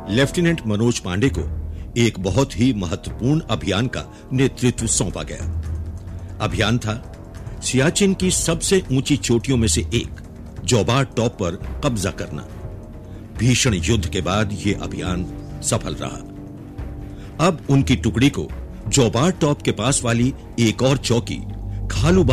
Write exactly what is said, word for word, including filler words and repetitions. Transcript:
Lieutenant Manoj Pandey को एक बहुत ही महत्वपूर्ण अभियान का नेतृत्व सौंपा गया। अभियान था सियाचिन की सबसे ऊंची चोटियों में से एक जोबार टॉप पर कब्जा करना। भीषण युद्ध के बाद यह अभियान सफल रहा। अब उनकी टुकड़ी को जोबार टॉप के पास वाली एक और चौकी खालू